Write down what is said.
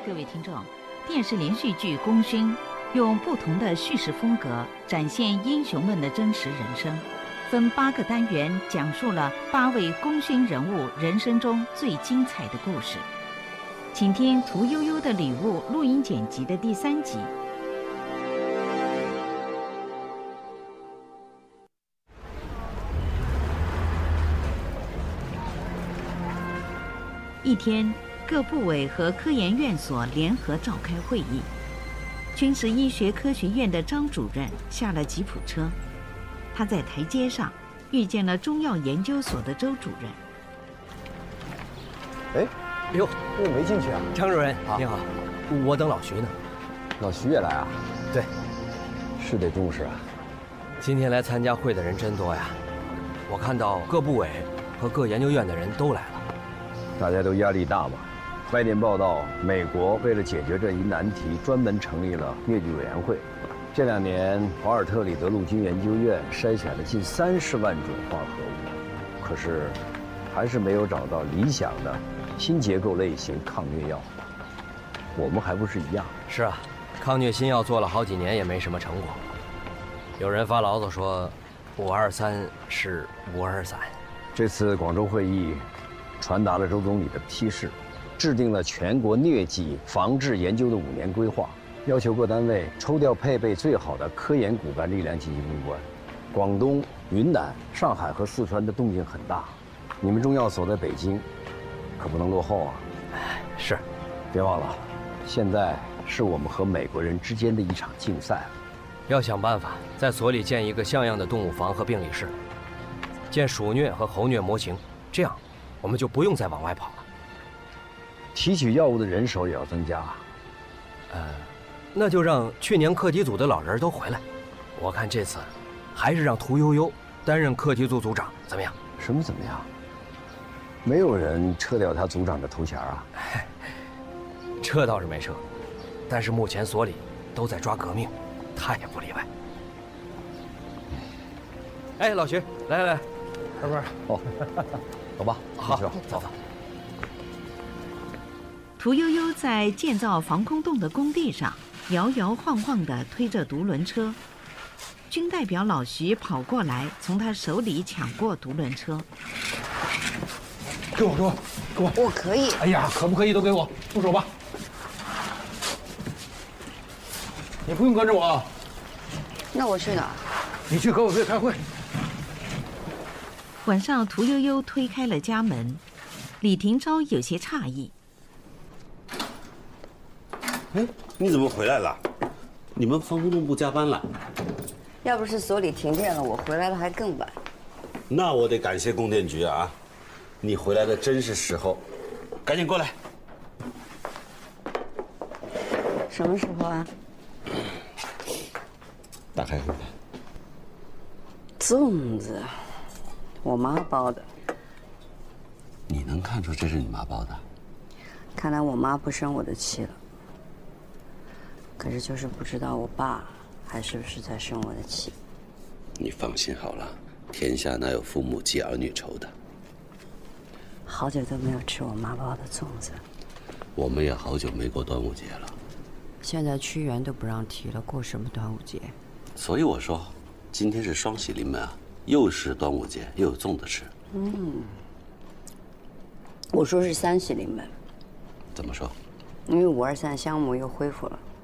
各位听众，电视连续剧《功勋》用不同的叙事风格展现英雄们的真实人生，分8个单元讲述了8位功勋人物人生中最精彩的故事。请听《屠呦呦的礼物》录音剪辑的第3集。一天，各部委和科研院所联合召开会议。军事医学科学院的张主任下了吉普车，他在台阶上遇见了中药研究所的周主任。 哎呦，我没进去啊！ 张主任，你好，我等老徐呢。 老徐也来啊？ 对， 是得重视啊。 今天来参加会的人真多呀，我看到各部委和各研究院的人都来了。 大家都压力大嘛。外电报道，美国为了解决这一难题，专门成立了疟疾委员会。这2年，华尔特里德陆军研究院筛选了近30万种化合物，可是还是没有找到理想的新结构类型抗疟药。我们还不是一样？ 是啊，抗疟新药做了好几年也没什么成果。有人发牢骚说，523是523。 这次广州会议传达了周总理的批示，制定了全国疟疾防治研究的5年规划，要求各单位抽调配备最好的科研骨干力量进行攻关。广东、云南、上海和四川的动静很大，你们中药所在北京，可不能落后啊！ 是， 别忘了，现在是我们和美国人之间的一场竞赛， 要想办法在所里建一个像样的动物房和病理室，建鼠疟和猴疟模型，这样我们就不用再往外跑了。 提取药物的人手也要增加。 那就让去年课题组的老人都回来。我看这次还是让屠呦呦担任课题组组长，怎么样？ 什么怎么样？没有人撤掉他组长的头衔啊。 撤倒是没撤，但是目前所里都在抓革命，他也不例外。哎，老徐，来，二哥， 哦，走吧， 好，走。 屠呦呦在建造防空洞的工地上摇摇晃晃地推着独轮车，军代表老徐跑过来，从他手里抢过独轮车。 给我！ 我可以。 哎呀，可不可以都给我，住手吧！你不用跟着我啊。 那我去哪儿？ 你去革委会开会。 晚上，屠呦呦推开了家门，李廷钊有些诧异。 哎，你怎么回来了？你们防空洞不加班了？ 要不是所里停电了，我回来的还更晚。 那我得感谢供电局啊，你回来的真是时候，赶紧过来。 什么时候啊？ 打开看看。 粽子，我妈包的。 你能看出这是你妈包的？ 看来我妈不生我的气了。可是就是不知道我爸还是不是在生我的气。 你放心好了，天下哪有父母寄儿女愁的。 好久都没有吃我妈包的粽子。 我们也好久没过端午节了。 现在屈原都不让提了，过什么端午节？ 所以我说，今天是双喜临门啊，又是端午节，又有粽子吃。 我说是3喜临门。 怎么说？ 因为523项目又恢复了。